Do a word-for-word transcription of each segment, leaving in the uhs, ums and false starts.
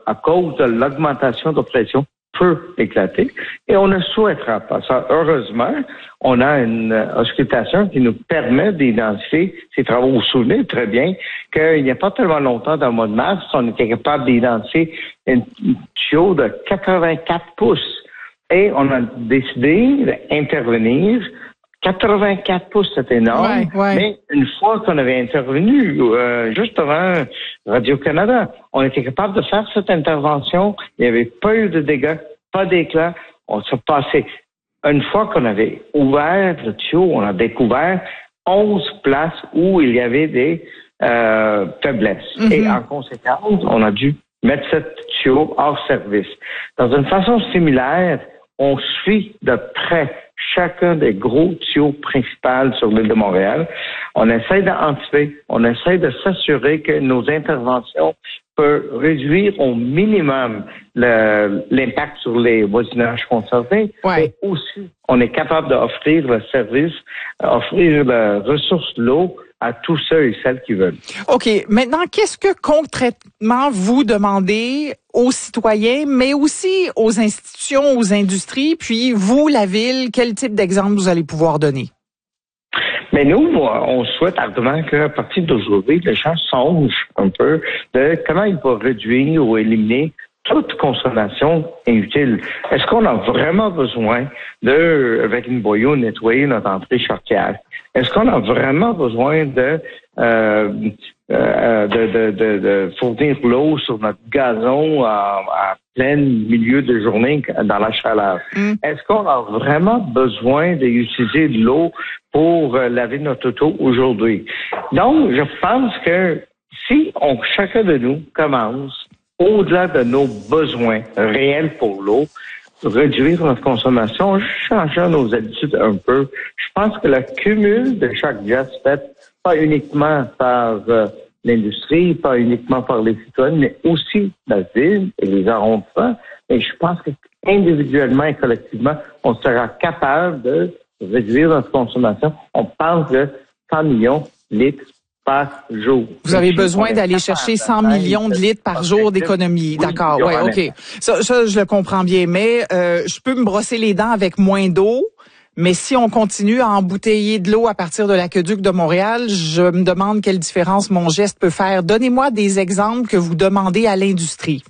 à cause de l'augmentation de pression, peut éclater. Et on ne souhaitera pas ça. Heureusement, on a une auscultation qui nous permet d'identifier ces travaux. Vous vous souvenez très bien qu'il n'y a pas tellement longtemps, dans le mois de mars, on était capable d'identifier une tuyau de quatre-vingt-quatre pouces. Et on a décidé d'intervenir. quatre-vingt-quatre pouces, c'est énorme. Ouais, ouais. Mais une fois qu'on avait intervenu, euh, juste avant Radio-Canada, on était capable de faire cette intervention. Il n'y avait pas eu de dégâts, pas d'éclat. On s'est passé. Une fois qu'on avait ouvert le tuyau, on a découvert onze places où il y avait des euh, faiblesses. Mm-hmm. Et en conséquence, on a dû mettre ce tuyau hors service. Dans une façon similaire, on suit de près chacun des gros tuyaux principaux sur l'île de Montréal. On essaie d'anticiper, on essaie de s'assurer que nos interventions peuvent réduire au minimum le, l'impact sur les voisinages concernés. Ouais. Et aussi, on est capable d'offrir le service, offrir la ressource de l'eau à tous ceux et celles qui veulent. OK. Maintenant, qu'est-ce que concrètement vous demandez aux citoyens, mais aussi aux institutions, aux industries, puis vous, la Ville, quel type d'exemple vous allez pouvoir donner? Mais nous, on souhaite ardemment qu'à partir d'aujourd'hui, les gens songent un peu de comment ils peuvent réduire ou éliminer toute consommation inutile. Est-ce qu'on a vraiment besoin de, avec une boyau, nettoyer notre entrée charretière? Est-ce qu'on a vraiment besoin de, euh, euh, de, de, de, de fournir l'eau sur notre gazon à, à plein milieu de journée dans la chaleur? Mm. Est-ce qu'on a vraiment besoin d'utiliser de l'eau pour euh, laver notre auto aujourd'hui? Donc, je pense que si on, chacun de nous commence au-delà de nos besoins réels pour l'eau, réduire notre consommation, changer nos habitudes un peu. Je pense que le cumul de chaque geste fait pas uniquement par euh, l'industrie, pas uniquement par les citoyens, mais aussi la ville et les arrondissements. Et je pense que individuellement et collectivement, on sera capable de réduire notre consommation. On parle de cent millions de litres par jour. Vous avez besoin d'aller chercher cent millions de litres par jour d'économie. D'accord, oui, OK. Ça, ça, je le comprends bien. Mais euh, je peux me brosser les dents avec moins d'eau, mais si on continue à embouteiller de l'eau à partir de l'aqueduc de Montréal, je me demande quelle différence mon geste peut faire. Donnez-moi des exemples que vous demandez à l'industrie.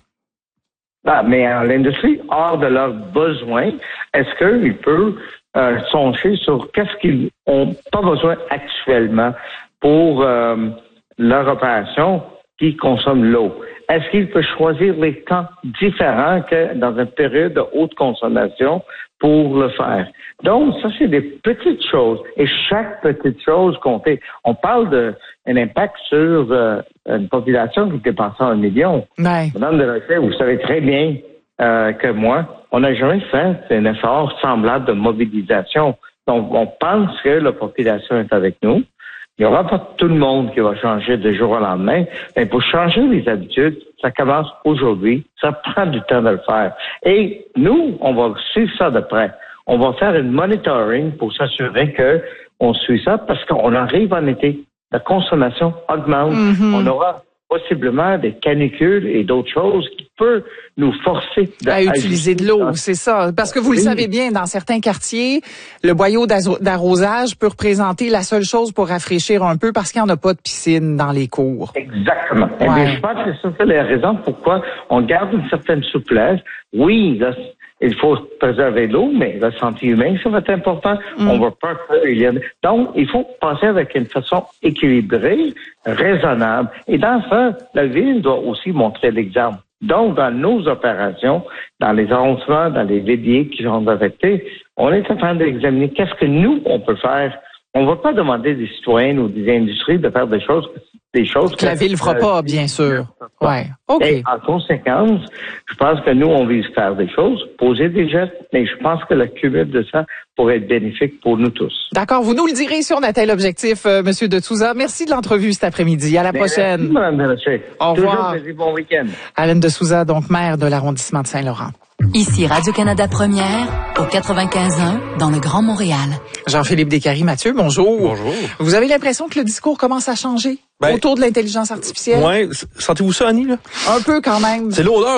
Ah, mais à l'industrie, hors de leurs besoins, est-ce qu'ils peuvent euh, songer sur qu'est-ce qu'ils ont pas besoin actuellement pour euh, leur opération qui consomme l'eau? Est-ce qu'ils peuvent choisir les temps différents que dans une période de haute consommation pour le faire? Donc, ça, c'est des petites choses. Et chaque petite chose compte. On parle d'un impact sur euh, une population qui dépasse un million. Ouais. Madame de Rocher, vous savez très bien euh, que moi, on n'a jamais fait un effort semblable de mobilisation. Donc, on pense que la population est avec nous. Il n'y aura pas tout le monde qui va changer de jour au lendemain, mais pour changer les habitudes, ça commence aujourd'hui. Ça prend du temps de le faire. Et nous, on va suivre ça de près. On va faire une monitoring pour s'assurer que on suit ça parce qu'on arrive en été. La consommation augmente. Mm-hmm. On aura possiblement des canicules et d'autres choses qui peuvent nous forcer à utiliser de l'eau, c'est ça. Parce que vous oui. le savez bien, dans certains quartiers, le boyau d'arrosage peut représenter la seule chose pour rafraîchir un peu parce qu'il n'y en a pas de piscine dans les cours. Exactement. Ouais. Eh bien, je pense que ça, c'est la raison pourquoi on garde une certaine souplesse. Oui, là, il faut préserver l'eau, mais la santé humaine, ça va être important. Mm. On va pas qu'il y a... Donc, il faut penser avec une façon équilibrée, raisonnable. Et dans ça, la Ville doit aussi montrer l'exemple. Donc, dans nos opérations, dans les arrondissements, dans les villes qui sont affectés, on est en train d'examiner qu'est-ce que nous, on peut faire. On ne va pas demander des citoyens ou des industries de faire des choses des choses que, que la Ville ne fera euh, pas, bien sûr. Ouais. OK. Et en conséquence, je pense que nous, on vise faire des choses, poser des gestes, mais je pense que le cumul de ça pourrait être bénéfique pour nous tous. D'accord. Vous nous le direz si on atteint l'objectif, euh, M. de Souza. Merci de l'entrevue cet après-midi. À la mais prochaine. Merci, Mme Delachey. Au revoir. Toujours, bon week-end. Alain de Souza, donc maire de l'arrondissement de Saint-Laurent. Ici Radio-Canada Première, au quatre-vingt-quinze un, dans le Grand Montréal. Jean-Philippe Descaries, Mathieu, bonjour. Bonjour. Vous avez l'impression que le discours commence à changer ben, autour de l'intelligence artificielle? Oui. Sentez-vous ça, Annie, là? Un peu quand même. C'est l'odeur